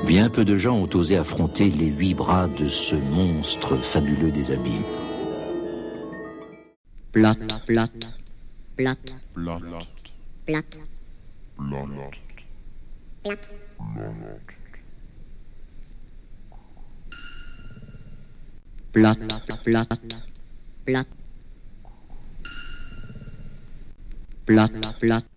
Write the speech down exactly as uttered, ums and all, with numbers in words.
Bien peu de gens ont osé affronter les huit bras de ce monstre fabuleux des abîmes. Plate, plate, plate, Plate. plate, Plate. plate, plate, plate, plate, plate.